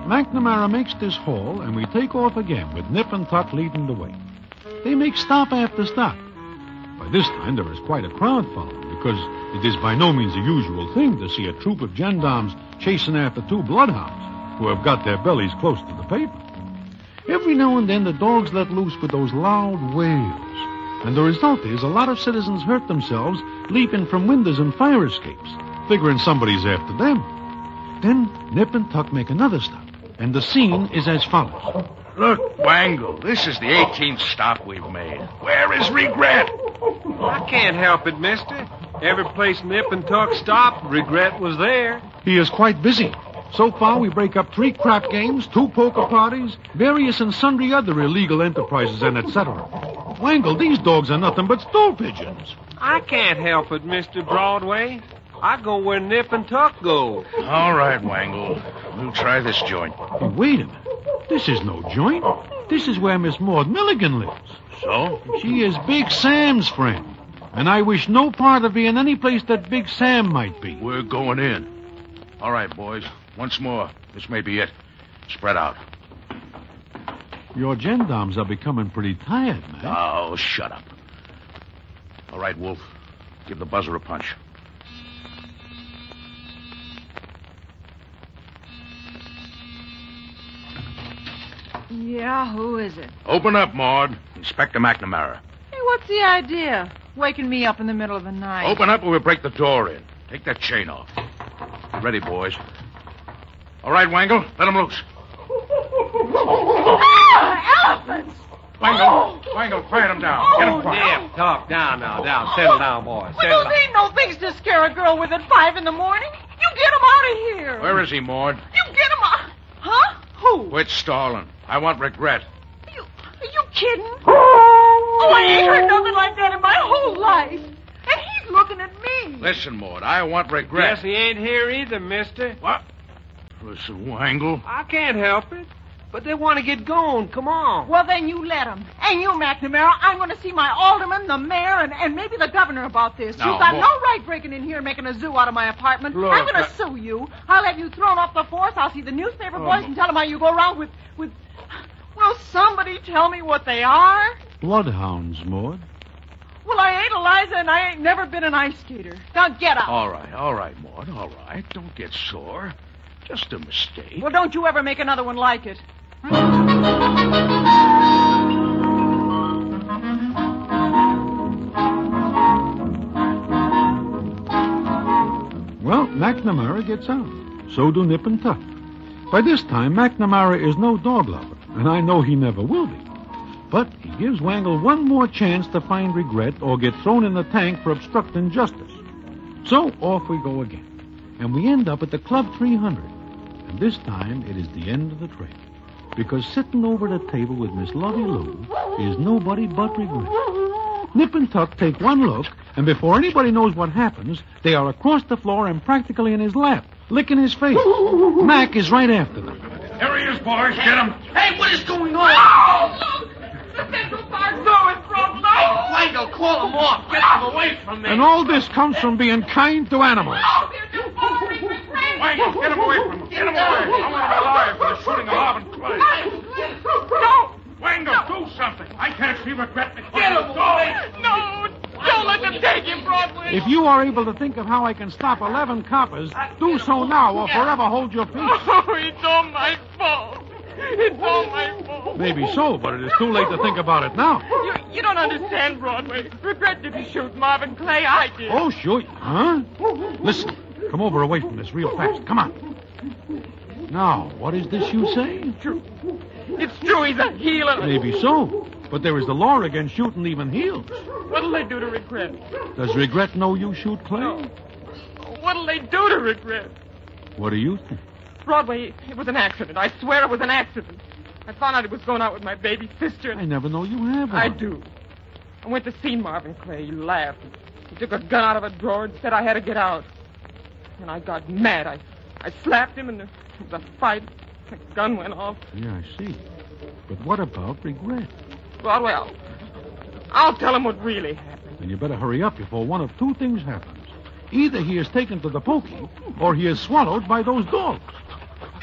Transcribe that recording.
McNamara makes this haul, and we take off again with Nip and Tuck leading the way. They make stop after stop. By this time, there is quite a crowd following, because it is by no means a usual thing to see a troop of gendarmes chasing after two bloodhounds who have got their bellies close to the pavement. Every now and then, the dogs let loose with those loud wails, and the result is a lot of citizens hurt themselves leaping from windows and fire escapes, figuring somebody's after them. Then Nip and Tuck make another stop, and the scene is as follows. Look, Wangle, this is the 18th stop we've made. Where is Regret? I can't help it, mister. Every place Nip and Tuck stopped, Regret was there. He is quite busy. So far, we break up 3 crap games, 2 poker parties, various and sundry other illegal enterprises, and etc. Wangle, these dogs are nothing but stool pigeons. I can't help it, Mr. Broadway. I go where Nip and Tuck go. All right, Wangle. We'll try this joint. Hey, wait a minute. This is no joint. This is where Miss Maud Milligan lives. So? She is Big Sam's friend. And I wish no part of being any place that Big Sam might be. We're going in. All right, boys. Once more. This may be it. Spread out. Your gendarmes are becoming pretty tired, man. Oh, shut up. All right, Wolf. Give the buzzer a punch. Yeah, who is it? Open up, Maud. Inspector McNamara. Hey, what's the idea? Waking me up in the middle of the night. Open up or we'll break the door in. Take that chain off. Ready, boys. All right, Wangle, let him loose. Ah, elephants! Wangle, quiet him down. Get him quiet. Nip, Tuck, down now, down. Settle down, boy. Well, Settle those ain't no things to scare a girl with at 5 in the morning. You get him out of here. Where is he, Maud? You get him out. Huh? Who? Quit stalling. I want Regret. Are you kidding? Oh, I ain't heard nothing like that in my whole life. And he's looking at me. Listen, Maud, I want Regret. Guess he ain't here either, mister. What? Listen, Wangle. I can't help it. But they want to get going. Come on. Well, then you let him. And you, McNamara, I'm going to see my alderman, the mayor, and maybe the governor about this. No, You've got boy. no right breaking in here and making a zoo out of my apartment. Look, I'm going to sue you. I'll have you thrown off the force. I'll see the newspaper boys and tell them how you go around with... Will somebody tell me what they are? Bloodhounds, Maud. Well, I ain't Eliza, and I ain't never been an ice skater. Now get out. All right, Maud, all right. Don't get sore. Just a mistake. Well, don't you ever make another one like it. Well, McNamara gets out. So do Nip and Tuck. By this time, McNamara is no dog lover, and I know he never will be. But he gives Wangle one more chance to find Regret or get thrown in the tank for obstructing justice. So off we go again. And we end up at the Club 300. And this time it is the end of the trail. Because sitting over the table with Miss Lovey Lou is nobody but Regret. Nip and Tuck take one look, and before anybody knows what happens, they are across the floor and practically in his lap, licking his face. Mac is right after them. Here he is, boys. Get him. Hey, what is going on? Oh, look! The central car door is broken off. Wangle, call him off. Get him away from me. And all this comes from being kind to animals. Oh, they're just following me crazy. Wangle, get him away from him. Get him away. I want to be alive for the shooting of Marvin Clay. No! Wangle, do something. I can't see Regret. Get him away. No! Don't let them take him, Broadway! If you are able to think of how I can stop 11 coppers, do so now or forever hold your peace. Oh, it's all my fault. It's all my fault. Maybe so, but it is too late to think about it now. You don't understand, Broadway. Regret didn't shoot Marvin Clay. I did. Oh, sure. Huh? Listen, come over away from this real fast. Come on. Now, what is this you say? True. It's true, he's a healer. Maybe so, but there is the law against shooting even heels. What'll they do to Regret? Does Regret know you shoot Clay? No. What'll they do to Regret? What do you think? Broadway, it was an accident. I swear it was an accident. I found out he was going out with my baby sister. I never know you have one. I do. I went to see Marvin Clay. He laughed. He took a gun out of a drawer and said I had to get out. And I got mad. I slapped him and there was a fight. The gun went off. Yeah, I see. But what about Regret? Broadway, I'll tell him what really happened. Then you better hurry up before one of two things happens. Either he is taken to the pokey, or he is swallowed by those dogs.